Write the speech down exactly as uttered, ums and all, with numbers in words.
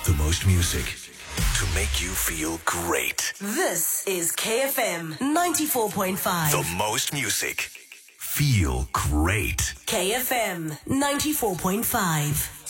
The most music to make you feel great. This is K F M ninety-four point five. The most music. Feel great. K F M ninety-four point five.